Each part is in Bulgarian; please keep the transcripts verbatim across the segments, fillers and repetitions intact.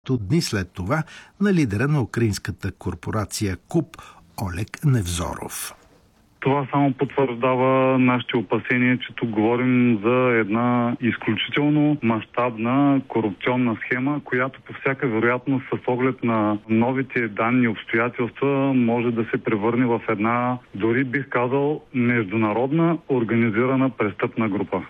Дни след това на лидера на украинската корпорация КУП Олег Невзоров. Това само потвърждава нашите опасения, че тук говорим за една изключително мащабна корупционна схема, която по всяка вероятност с оглед на новите данни и обстоятелства може да се превърне в една, дори бих казал, международна организирана престъпна група.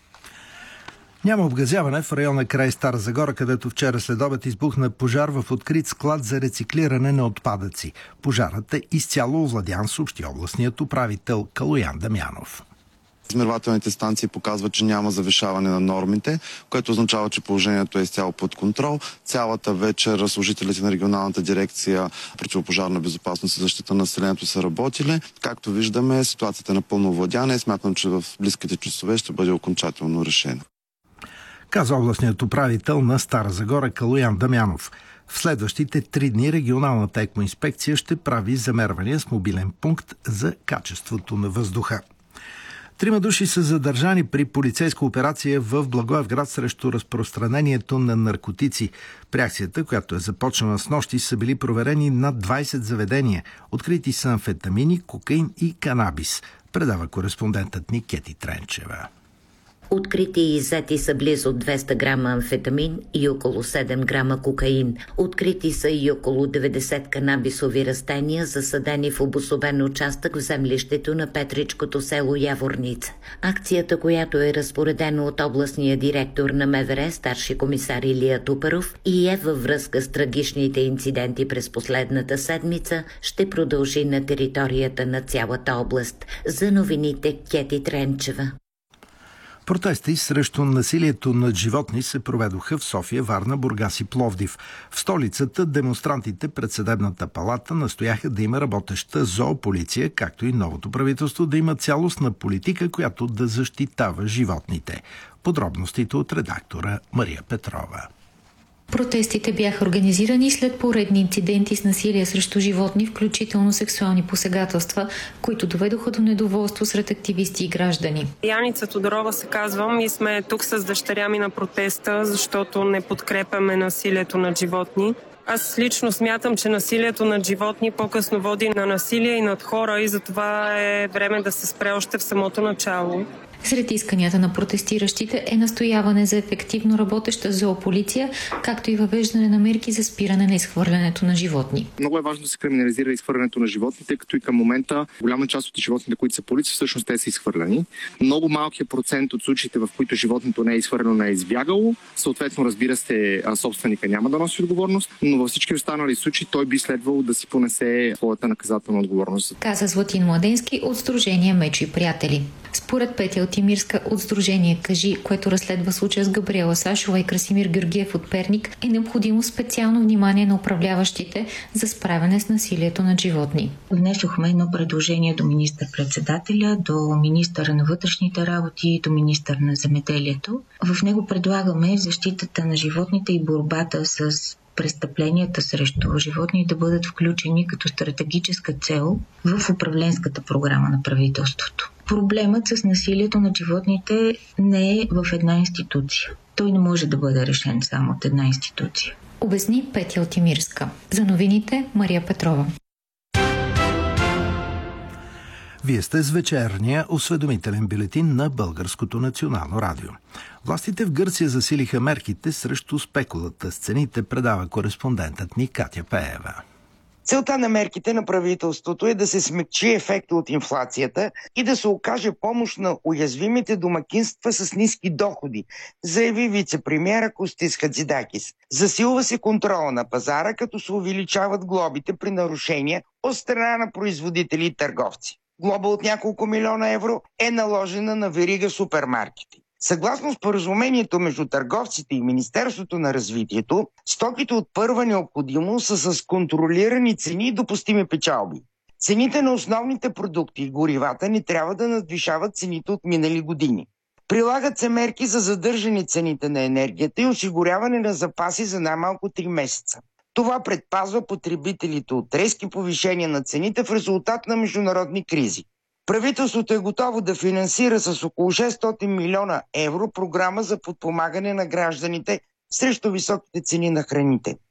Няма обгазяване в района край Стара Загора, където вчера следобед избухна пожар в открит склад за рециклиране на отпадъци. Пожарът е изцяло овладян, съобщи областният управител Калоян Дамянов. Измервателните станции показват, че няма завишаване на нормите, което означава, че положението е изцяло под контрол. Цялата вечер служителите на регионалната дирекция противопожарна безопасност и защита на населението са работили. Както виждаме, ситуацията е напълно овладяна и смятам, че в близките часове ще бъде окончателно решена. Каза областният управител на Стара Загора Калоян Дамянов. В следващите три дни регионалната екоинспекция ще прави замервания с мобилен пункт за качеството на въздуха. Трима души са задържани при полицейска операция в Благоевград срещу разпространението на наркотици. При акцията, която е започнала с нощи, са били проверени над двайсет заведения. Открити са амфетамини, кокаин и канабис. Предава кореспондентът ни Кети Тренчева. Открити и иззети са близо двеста грама амфетамин и около седем грама кокаин. Открити са и около деветдесет канабисови растения, засадени в обособен участък в землището на Петричкото село Яворница. Акцията, която е разпоредена от областния директор на МВР, старши комисар Илия Тупаров, и е във връзка с трагичните инциденти през последната седмица, ще продължи на територията на цялата област. За новините Кети Тренчева. Протести срещу насилието над животни се проведоха в София, Варна, Бургас и Пловдив. В столицата демонстрантите пред съдебната палата настояха да има работеща зоополиция, както и новото правителство да има цялостна политика, която да защитава животните. Подробностите от редактора Мария Петрова. Протестите бяха организирани след поредни инциденти с насилие срещу животни, включително сексуални посегателства, които доведоха до недоволство сред активисти и граждани. Яница Тодорова се казвам и сме тук с дъщеря ми на протеста, защото не подкрепяме насилието над животни. Аз лично смятам, че насилието над животни по-късно води на насилие и над хора и затова е време да се спре още в самото начало. Сред исканията на протестиращите е настояване за ефективно работеща зоополиция, както и въвеждане на мерки за спиране на изхвърлянето на животни. Много е важно да се криминализира изхвърлянето на животни, тъй като и към момента голяма част от животните, които са по улица, всъщност те са изхвърляни. Много малкият процент от случаите, в които животното не е изхвърлено, не е избягало. Съответно, разбира се, собственика няма да носи отговорност, но във всички останали случаи той би следвало да си понесе своята наказателна отговорност. Каза Златин Младенски от Сдружение Мечо и приятели. Според Петя Алтимирска от Сдружение Кажи, което разследва случая с Габриела Сашова и Красимир Георгиев от Перник, е необходимо специално внимание на управляващите за справяне с насилието над животни. Внесохме едно предложение до министър-председателя, до министъра на вътрешните работи и до министър на земеделието. В него предлагаме защитата на животните и борбата с престъпленията срещу животни да бъдат включени като стратегическа цел в управленската програма на правителството. Проблемът с насилието над животните не е в една институция. Той не може да бъде решен само от една институция. Обясни Петя Алтимирска. За новините Мария Петрова. Вие сте с вечерния осведомителен бюлетин на Българското национално радио. Властите в Гърция засилиха мерките срещу спекулата с цените, предава кореспондентът ни Катя Пеева. Целта на мерките на правителството е да се смекчи ефекта от инфлацията и да се окаже помощ на уязвимите домакинства с ниски доходи, заяви вице-премиера Костис Хатзидакис. Засилва се контрола на пазара, като се увеличават глобите при нарушения от страна на производители и търговци. Глоба от няколко милиона евро е наложена на верига супермаркети. Съгласно споразумението между търговците и Министерството на развитието, стоките от първа необходимост са с контролирани цени и допустими печалби. Цените на основните продукти и горивата не трябва да надвишават цените от минали години. Прилагат се мерки за задържане цените на енергията и осигуряване на запаси за най-малко три месеца. Това предпазва потребителите от резки повишения на цените в резултат на международни кризи. Правителството е готово да финансира с около шестстотин милиона евро програма за подпомагане на гражданите срещу високите цени на храните.